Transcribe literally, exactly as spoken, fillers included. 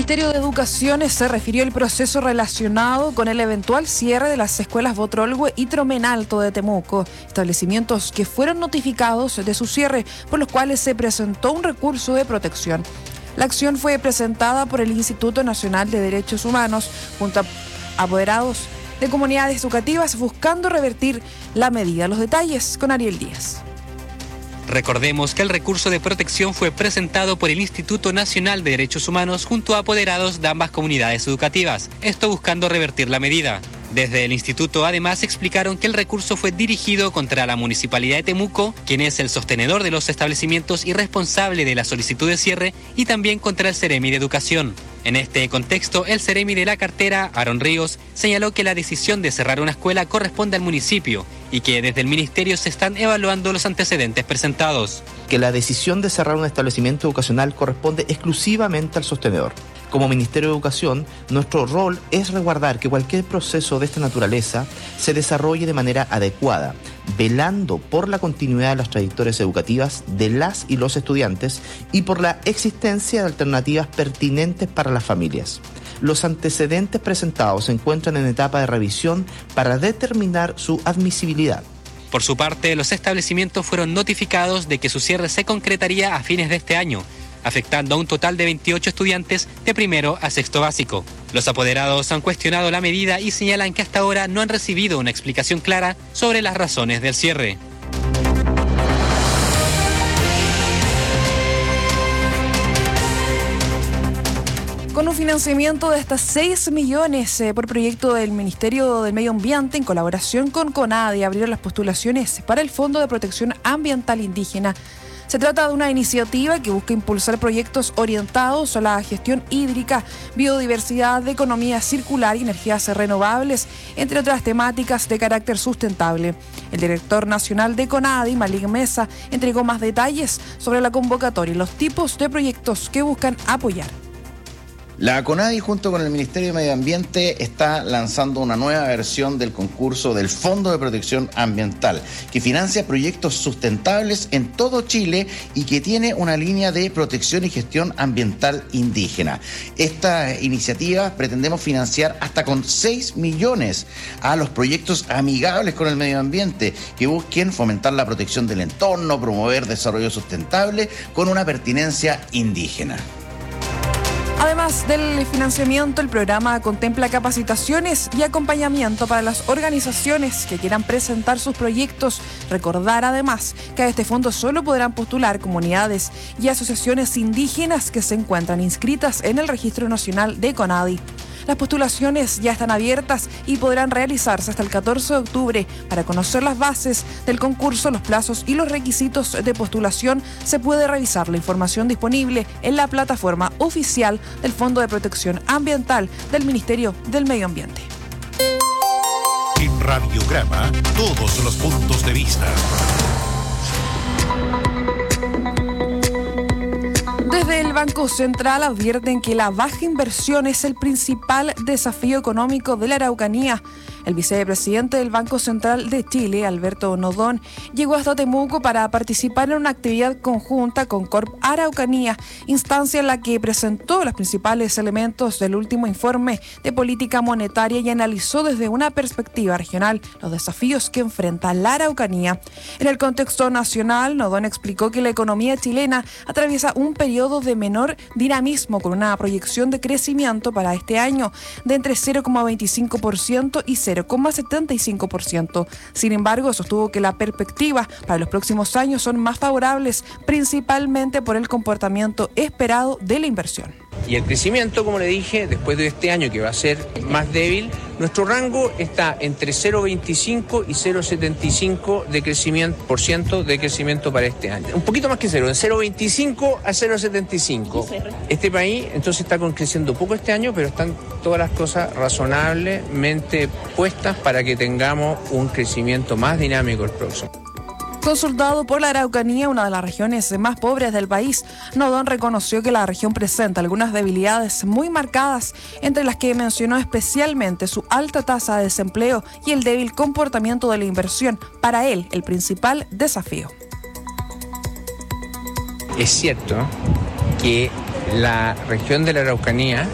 Ministerio de Educación se refirió al proceso relacionado con el eventual cierre de las escuelas Botrolgüe y Tromenalto de Temuco, establecimientos que fueron notificados de su cierre, por los cuales se presentó un recurso de protección. La acción fue presentada por el Instituto Nacional de Derechos Humanos junto a apoderados de comunidades educativas buscando revertir la medida. Los detalles con Ariel Díaz. Recordemos que el recurso de protección fue presentado por el Instituto Nacional de Derechos Humanos junto a apoderados de ambas comunidades educativas, esto buscando revertir la medida. Desde el instituto además explicaron que el recurso fue dirigido contra la Municipalidad de Temuco, quien es el sostenedor de los establecimientos y responsable de la solicitud de cierre, y también contra el Ceremi de Educación. En este contexto, el Ceremi de la cartera, Aaron Ríos, señaló que la decisión de cerrar una escuela corresponde al municipio y que desde el ministerio se están evaluando los antecedentes presentados. Que la decisión de cerrar un establecimiento educacional corresponde exclusivamente al sostenedor. Como Ministerio de Educación, nuestro rol es resguardar que cualquier proceso de esta naturaleza se desarrolle de manera adecuada, velando por la continuidad de las trayectorias educativas de las y los estudiantes y por la existencia de alternativas pertinentes para las familias. Los antecedentes presentados se encuentran en etapa de revisión para determinar su admisibilidad. Por su parte, los establecimientos fueron notificados de que su cierre se concretaría a fines de este año, afectando a un total de veintiocho estudiantes de primero a sexto básico. Los apoderados han cuestionado la medida y señalan que hasta ahora no han recibido una explicación clara sobre las razones del cierre. Con un financiamiento de hasta seis millones eh, por proyecto del Ministerio del Medio Ambiente, en colaboración con CONADI, abrieron las postulaciones para el Fondo de Protección Ambiental Indígena. Se trata de una iniciativa que busca impulsar proyectos orientados a la gestión hídrica, biodiversidad, economía circular y energías renovables, entre otras temáticas de carácter sustentable. El director nacional de CONADI, Malik Mesa, entregó más detalles sobre la convocatoria y los tipos de proyectos que buscan apoyar. La CONADI junto con el Ministerio de Medio Ambiente está lanzando una nueva versión del concurso del Fondo de Protección Ambiental, que financia proyectos sustentables en todo Chile y que tiene una línea de protección y gestión ambiental indígena. Esta iniciativa pretendemos financiar hasta con seis millones a los proyectos amigables con el medio ambiente, que busquen fomentar la protección del entorno, promover desarrollo sustentable con una pertinencia indígena. Además del financiamiento, el programa contempla capacitaciones y acompañamiento para las organizaciones que quieran presentar sus proyectos. Recordar además que a este fondo solo podrán postular comunidades y asociaciones indígenas que se encuentran inscritas en el Registro Nacional de CONADI. Las postulaciones ya están abiertas y podrán realizarse hasta el catorce de octubre. Para conocer las bases del concurso, los plazos y los requisitos de postulación, se puede revisar la información disponible en la plataforma oficial del Fondo de Protección Ambiental del Ministerio del Medio Ambiente. En Radiograma, todos los puntos de vista. Desde el Banco Central advierten que la baja inversión es el principal desafío económico de la Araucanía. El vicepresidente del Banco Central de Chile, Alberto Nodón, llegó hasta Temuco para participar en una actividad conjunta con Corp Araucanía, instancia en la que presentó los principales elementos del último informe de política monetaria y analizó desde una perspectiva regional los desafíos que enfrenta la Araucanía. En el contexto nacional, Nodón explicó que la economía chilena atraviesa un periodo de menor dinamismo con una proyección de crecimiento para este año de entre cero coma veinticinco por ciento y cero coma setenta y cinco por ciento. Sin embargo, sostuvo que la perspectiva para los próximos años son más favorables, principalmente por el comportamiento esperado de la inversión. Y el crecimiento, como le dije, después de este año que va a ser más débil, nuestro rango está entre cero coma veinticinco y cero coma setenta y cinco de crecimiento, por ciento de crecimiento para este año. Un poquito más que cero, de cero coma veinticinco a cero coma setenta y cinco. Este país entonces está creciendo poco este año, pero están todas las cosas razonablemente puestas para que tengamos un crecimiento más dinámico el próximo. Consultado por la Araucanía, una de las regiones más pobres del país, Nodón reconoció que la región presenta algunas debilidades muy marcadas, entre las que mencionó especialmente su alta tasa de desempleo y el débil comportamiento de la inversión, para él el principal desafío. Es cierto que la región de la Araucanía